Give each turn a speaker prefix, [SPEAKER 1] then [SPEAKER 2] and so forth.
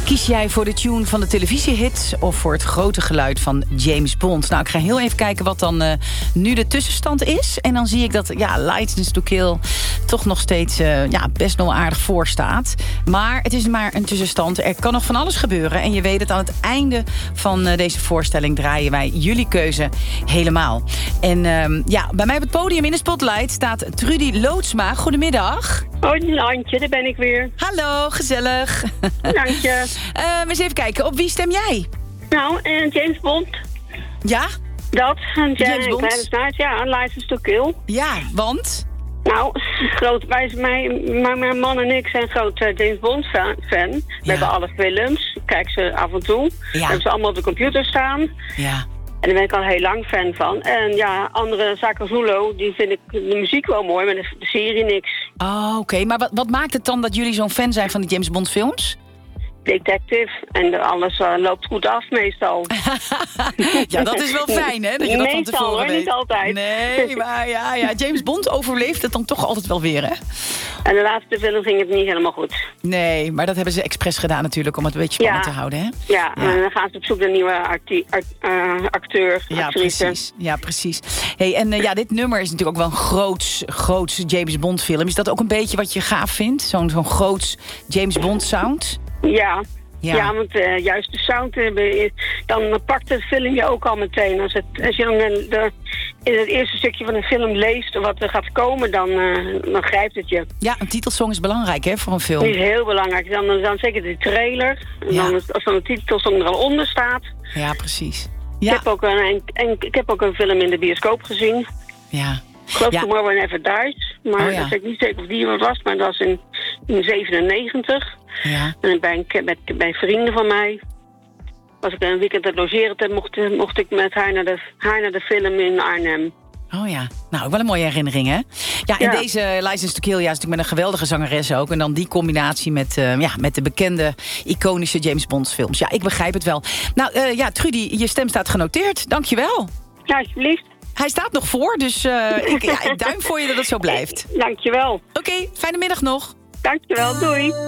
[SPEAKER 1] Kies jij voor de tune van de televisiehit of voor het grote geluid van James Bond? Nou, ik ga heel even kijken wat dan nu de tussenstand is. En dan zie ik dat License to Kill toch nog steeds best nog aardig voor staat. Maar het is maar een tussenstand. Er kan nog van alles gebeuren. En je weet het, aan het einde van deze voorstelling draaien wij jullie keuze helemaal. En bij mij op het podium in de spotlight staat Trudy Loodsma. Goedemiddag.
[SPEAKER 2] Hoi, Antje, daar ben ik weer.
[SPEAKER 1] Hallo, gezellig.
[SPEAKER 2] Dank je.
[SPEAKER 1] Eens even kijken, op wie stem jij?
[SPEAKER 2] Nou, James Bond.
[SPEAKER 1] Ja?
[SPEAKER 2] Dat,
[SPEAKER 1] James Bond?
[SPEAKER 2] Ja, License to Kill.
[SPEAKER 1] Ja, want?
[SPEAKER 2] Nou, mijn man en ik zijn groot James Bond fan. We hebben alle films, kijk ze af en toe. We hebben ze allemaal op de computer staan.
[SPEAKER 1] Ja.
[SPEAKER 2] En daar ben ik al heel lang fan van. En ja, andere zaken Zulo, die vind ik de muziek wel mooi, maar de serie niks.
[SPEAKER 1] Oh, oké. Maar wat maakt het dan dat jullie zo'n fan zijn van de James Bond films?
[SPEAKER 2] Detective. En alles loopt goed af meestal.
[SPEAKER 1] Ja, dat is wel fijn, hè? Dat je dat
[SPEAKER 2] meestal,
[SPEAKER 1] van tevoren
[SPEAKER 2] hoor,
[SPEAKER 1] weet.
[SPEAKER 2] niet altijd.
[SPEAKER 1] Nee, maar ja, James Bond overleeft het dan toch altijd wel weer, hè?
[SPEAKER 2] En de laatste film ging het niet helemaal goed.
[SPEAKER 1] Nee, maar dat hebben ze expres gedaan natuurlijk, om het een beetje spannend te houden, hè?
[SPEAKER 2] Ja, en dan gaan ze op zoek naar een nieuwe acteur, actrice.
[SPEAKER 1] Ja, precies. Hey, en dit nummer is natuurlijk ook wel een groots James Bond film. Is dat ook een beetje wat je gaaf vindt? Zo'n groots James Bond sound?
[SPEAKER 2] Ja, want juist de sound, dan pakt de film je ook al meteen. Als je dan in het eerste stukje van een film leest wat er gaat komen, dan grijpt het je.
[SPEAKER 1] Ja, een titelsong is belangrijk, hè, voor een film.
[SPEAKER 2] Die is heel belangrijk. Dan zeker de trailer. En dan, als dan de titelsong er al onder staat.
[SPEAKER 1] Ja, precies. Ja.
[SPEAKER 2] Ik heb ook een film in de bioscoop gezien.
[SPEAKER 1] Ja.
[SPEAKER 2] Ik geloof Tomorrow Never Dies. Maar dat weet ik niet zeker of die wat was. Maar dat was in 1997.
[SPEAKER 1] Ja.
[SPEAKER 2] En bij vrienden van mij. Als ik een weekend aan het logeren heb, mocht ik met haar naar de film in Arnhem.
[SPEAKER 1] Oh ja, nou, wel een mooie herinnering, hè? Ja, en deze License to Kill is natuurlijk met een geweldige zangeres ook. En dan die combinatie met de bekende, iconische James Bond films. Ja, ik begrijp het wel. Nou, Trudy, je stem staat genoteerd. Dank je wel.
[SPEAKER 2] Ja, alsjeblieft.
[SPEAKER 1] Hij staat nog voor, dus ik duim voor je dat het zo blijft.
[SPEAKER 2] Dank je wel.
[SPEAKER 1] Oké, fijne middag nog.
[SPEAKER 2] Dank je wel, doei.